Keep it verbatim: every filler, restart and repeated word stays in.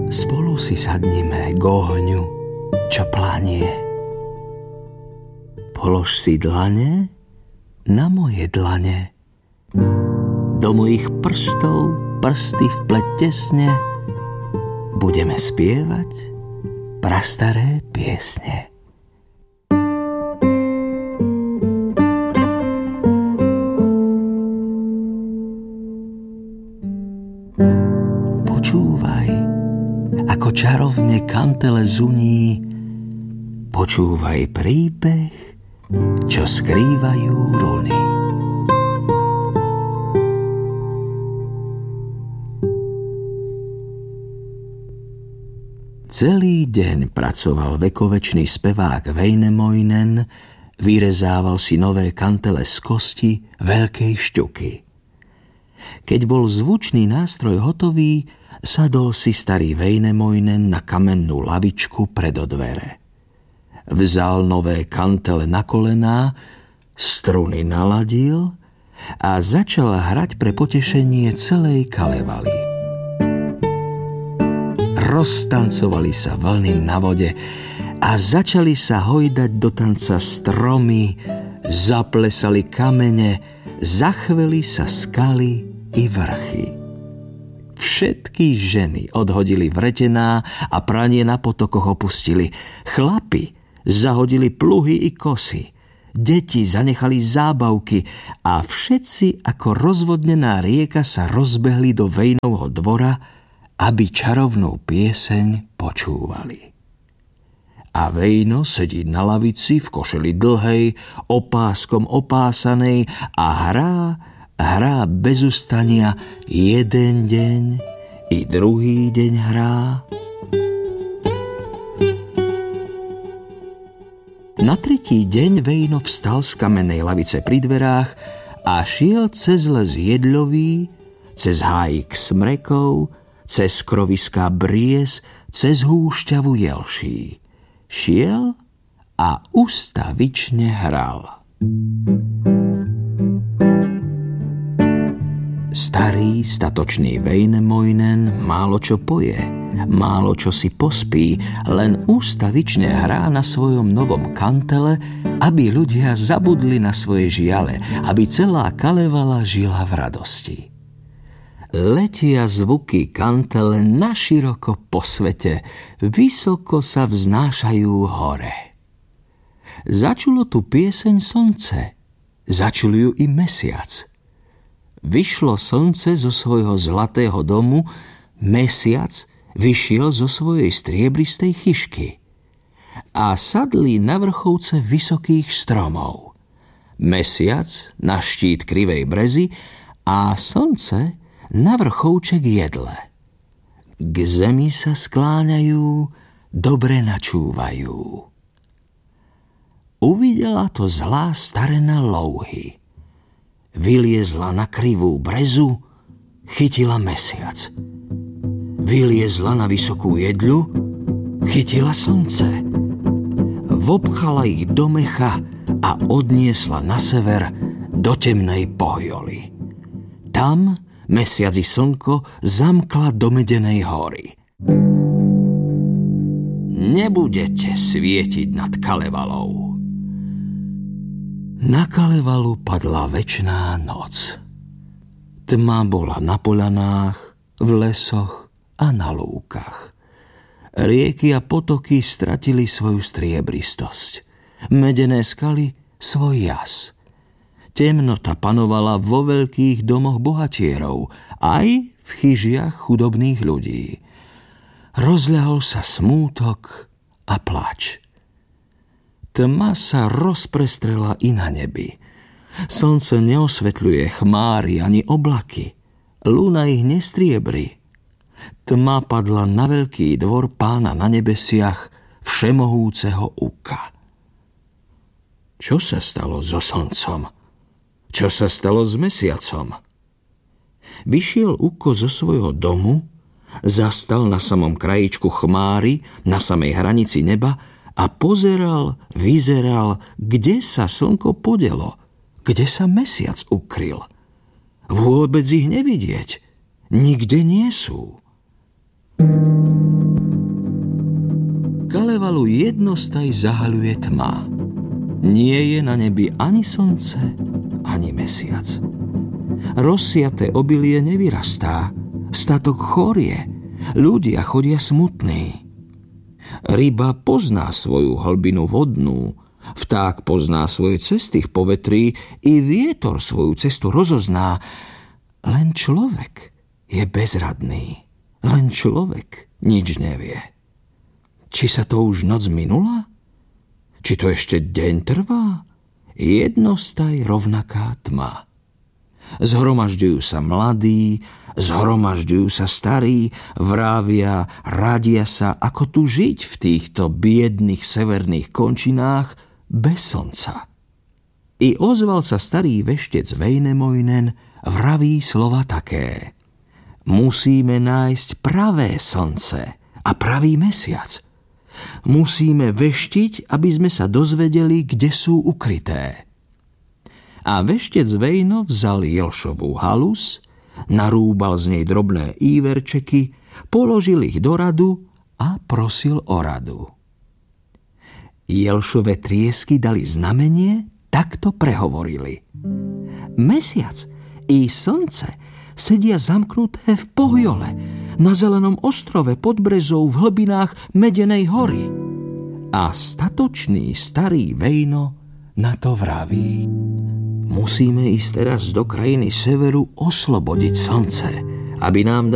Spolu si sadnime k ohňu, čo planie. Polož si dlane na moje dlane. Do mojich prstov prsty vpleť tesne. Budeme spievať prastaré piesne. Počúvaj, ako čarovne kantele zuní. Počúvaj príbeh, čo skrývajú runy. Celý deň pracoval vekovečný spevák Väinämöinen, vyrezával si nové kantele z kosti veľkej šťuky. Keď bol zvučný nástroj hotový, sadol si starý Väinämöinen na kamennú lavičku pred dvere. Vzal nové kantele na kolená, struny naladil a začal hrať pre potešenie celej Kalevaly. Roztancovali sa vlny na vode a začali sa hojdať do tanca stromy, zaplesali kamene, zachveli sa skaly i vrchy. Všetky ženy odhodili vretená a pranie na potokoch opustili. Chlapi zahodili pluhy i kosy. Deti zanechali zábavky a všetci ako rozvodnená rieka sa rozbehli do Väinovho dvora, aby čarovnú pieseň počúvali. A Väino sedí na lavici v košeli dlhej, opáskom opásanej a hrá, hrá bez ustania, jeden deň i druhý deň hrá. Na tretí deň Väino vstal z kamennej lavice pri dverách a šiel cez les jedľový, cez hájik smrekov, cez kroviská bries, cez húšťavu jelší. Šiel a ustavične hral. Starý, statočný Väinämöinen málo čo poje, málo čo si pospí, len ústavične hrá na svojom novom kantele, aby ľudia zabudli na svoje žiale, aby celá Kalevala žila v radosti. Letia zvuky kantele naširoko po svete, vysoko sa vznášajú hore. Začulo tu pieseň slnce, začul ju i mesiac. Vyšlo slnce zo svojho zlatého domu, mesiac vyšiel zo svojej striebristej chyšky a sadli na vrchovce vysokých stromov. Mesiac na štít krivej brezy a slnce na vrchovček jedle. K zemi sa skláňajú, dobre načúvajú. Uvidela to zlá starena louhy. Vyliezla na krivú brezu, chytila mesiac. Vyliezla na vysokú jedľu, chytila slnce. Vopchala ich do mecha a odniesla na sever do temnej Pohjoly. Tam mesiac i slnko zamkla do Medenej hory. Nebudete svietiť nad Kalevalou. Na Kalevalu padla večná noc. Tma bola na poľanách, v lesoch a na lúkach. Rieky a potoky stratili svoju striebristosť. Medené skaly svoj jas. Temnota panovala vo veľkých domoch bohatierov, aj v chyžiach chudobných ľudí. Rozľahol sa smútok a plač. Tma sa rozprestrela i na nebi. Slnce neosvetľuje chmáry ani oblaky. Luna ich nestriebri. Tma padla na veľký dvor Pána na nebesiach, všemohúceho Uka. Čo sa stalo so slncom? Čo sa stalo s mesiacom? Vyšiel Uko zo svojho domu, zastal na samom krajičku chmáry, na samej hranici neba a pozeral, vyzeral, kde sa slnko podelo, kde sa mesiac ukryl. Vôbec ich nevidieť, nikde nie sú. Kalevalu jednostaj zahaľuje tma. Nie je na nebi ani slnce, ani mesiac. Rozsiaté obilie nevyrastá, statok chorie, ľudia chodia smutní. Ryba pozná svoju hlbinu vodnú, vták pozná svoje cesty v povetrí, i vietor svoju cestu rozozná. Len človek je bezradný, len človek nič nevie. Či sa to už noc minula? Či to ešte deň trvá? Jednostaj rovnaká tma. Zhromažďujú sa mladí, zhromažďujú sa starí, vrávia, radia sa, ako tu žiť v týchto biedných severných končinách bez slnca. I ozval sa starý veštec Väinämöinen, vraví slova také: musíme nájsť pravé slnce a pravý mesiac. Musíme veštiť, aby sme sa dozvedeli, kde sú ukryté. A veštec Väinö vzal jelšovú halus, narúbal z nej drobné íverčeky, položil ich do radu a prosil o radu. Jelšove triesky dali znamenie, takto prehovorili: mesiac i slnce sedia zamknuté v Pohjole, na zelenom ostrove pod brezou v hlbinách Medenej hory. A statočný starý Väinö na to vraví: musíme ísť teraz do krajiny severu oslobodiť slnce, aby nám